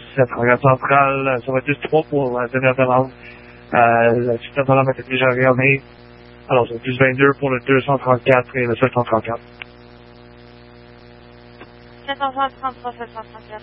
cette regarde centrale, ça va être juste 3 pour la dernière demande. Le système d'alarme était déjà regardé. Alors, c'est plus 22 pour le 234 et le 734. 733, 734.